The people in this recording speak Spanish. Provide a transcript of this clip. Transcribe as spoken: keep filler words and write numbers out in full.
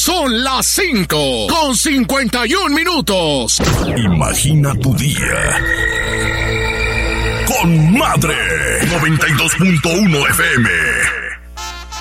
Son las cinco con cincuenta y un minutos. Imagina tu día con Madre noventa y dos punto uno F M.